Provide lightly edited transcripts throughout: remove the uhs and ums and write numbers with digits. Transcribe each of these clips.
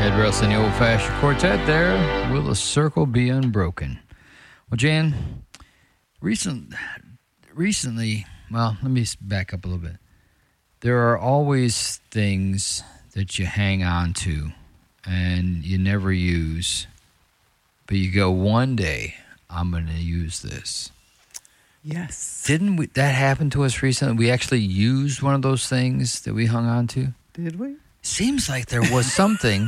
Ed Russ and the Old Fashioned Quartet there. Will the circle be unbroken? Well, Jan, recently, well, let me back up a little bit. There are always things that you hang on to and you never use, but you go, one day I'm going to use this. Yes. Didn't that happen to us recently? We actually used one of those things that we hung on to. Did we? Seems like there was something.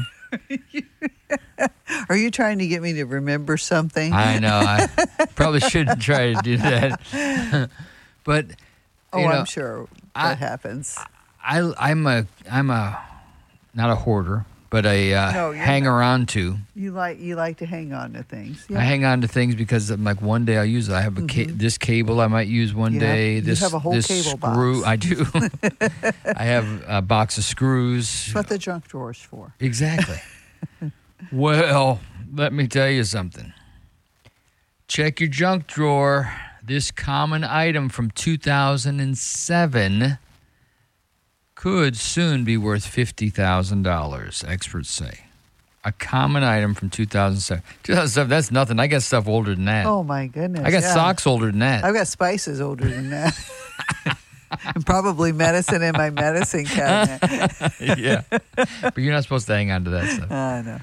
Are you trying to get me to remember something? I know. I probably shouldn't try to do that. But I'm sure that happens. I'm a not a hoarder, but a hanger on to. You like to hang on to things. Yeah. I hang on to things because I'm like, one day I'll use it. I have this cable I might use one day. You have a whole cable screw, box. I do. I have a box of screws. That's what the junk drawer's for. Exactly. Well, let me tell you something. Check your junk drawer. This common item from 2007 could soon be worth $50,000, experts say. A common item from 2007. 2007, that's nothing. I got stuff older than that. Oh, my goodness. I got socks older than that. I've got spices older than that. And probably medicine in my medicine cabinet. Yeah. But you're not supposed to hang on to that stuff. I know.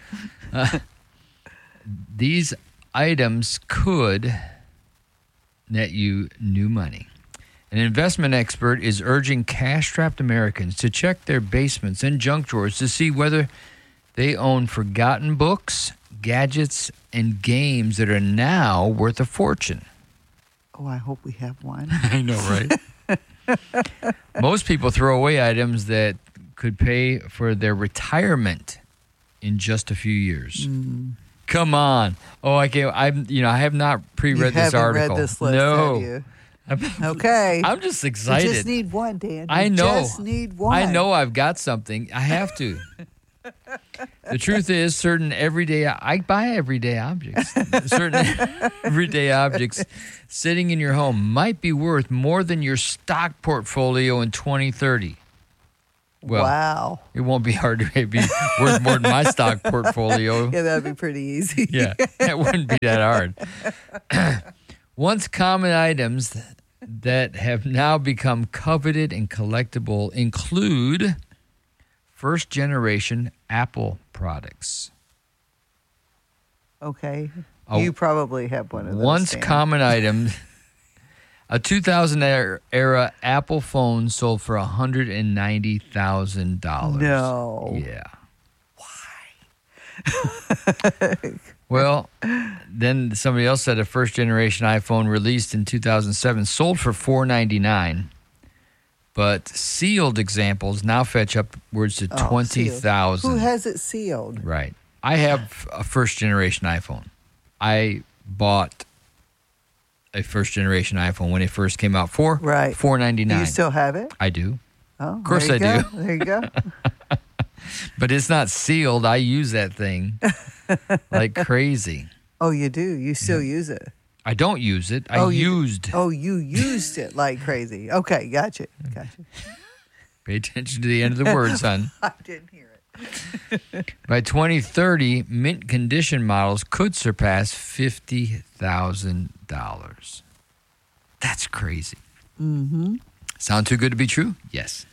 These items could net you new money. An investment expert is urging cash-strapped Americans to check their basements and junk drawers to see whether they own forgotten books, gadgets, and games that are now worth a fortune. Oh, I hope we have one. I know, right? Most people throw away items that could pay for their retirement in just a few years. Come on. Oh, I can't. I have not pre-read this article. Read this list, no. have you? Okay. I'm just excited. You just need one, Dan. I know. Just need one. I know I've got something. I have to. The truth is, I buy everyday objects. Certain everyday objects sitting in your home might be worth more than your stock portfolio in 2030. Well, wow. It won't be hard to be worth more than my stock portfolio. Yeah, that'd be pretty easy. Yeah, it wouldn't be that hard. Once common items that have now become coveted and collectible include first-generation Apple products. Okay. You probably have one of those. Once common item, a 2000 era Apple phone sold for $190,000. No. Yeah. Why? Well, then somebody else said a first-generation iPhone released in 2007 sold for $499. But sealed examples now fetch upwards to $20,000. Who has it sealed? Right. I have a first-generation iPhone. I bought a first-generation iPhone when it first came out for $499. Do you still have it? I do. Oh, of course I do. There you go. But it's not sealed. I use that thing like crazy. Oh, you do? You still use it? I don't use it. You used it like crazy. Okay, gotcha. Pay attention to the end of the word, son. I didn't hear it. By 2030, mint condition models could surpass $50,000. That's crazy. Mm-hmm. Sound too good to be true? Yes.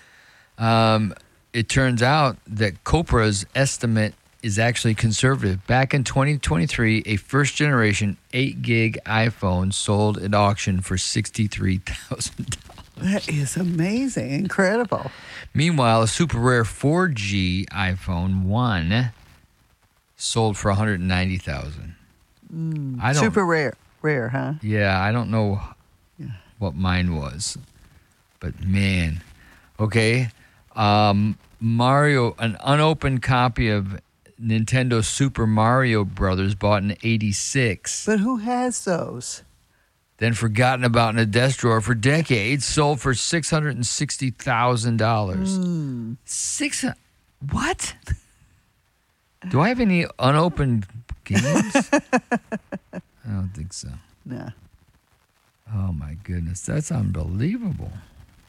It turns out that Copra's estimate is actually conservative. Back in 2023, a first-generation 8-gig iPhone sold at auction for $63,000. That is amazing. Incredible. Meanwhile, a super rare 4G iPhone 1 sold for $190,000. Super rare, huh? Yeah, I don't know what mine was. But, man. Okay. Mario, an unopened copy of Nintendo Super Mario Brothers bought in 86. But who has those? Then forgotten about in a desk drawer for decades, sold for $660,000. What? Do I have any unopened games? I don't think so. No. Oh, my goodness. That's unbelievable.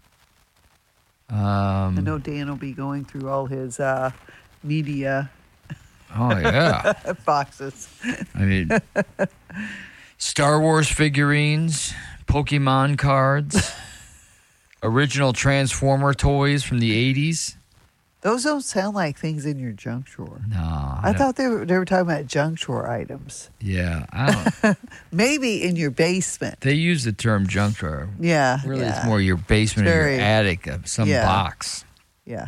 I know Dan will be going through all his media Oh, yeah. Boxes. I mean, Star Wars figurines, Pokemon cards, original Transformer toys from the 80s. Those don't sound like things in your junk drawer. No. I thought they were talking about junk drawer items. Yeah. I don't. Maybe in your basement. They use the term junk drawer. Yeah. Really, yeah. it's more your basement or Very- your attic of some Yeah. box. Yeah.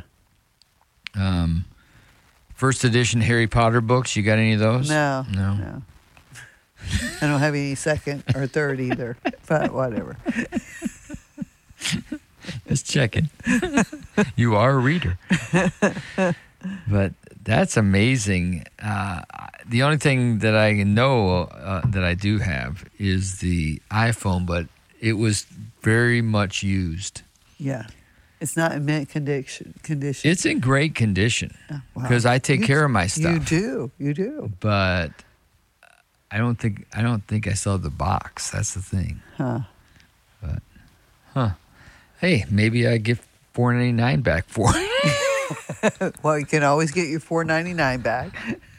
First edition Harry Potter books. You got any of those? No. No. No. I don't have any second or third either, but whatever. Just checking. You are a reader. But that's amazing. The only thing that I know that I do have is the iPhone, but it was very much used. Yeah. It's not in mint condition. It's in great condition Oh, wow. because I take You- care of my stuff. You do. You do. But I don't think I still have the box. That's the thing. Huh. Hey, maybe I get $4.99 back for it. Well, you can always get your $4.99 back.